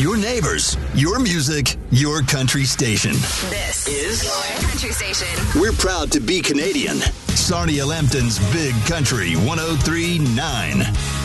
Your neighbors, your music, your country station. This is your country station. We're proud to be Canadian. Sarnia Lambton's Big Country 103.9.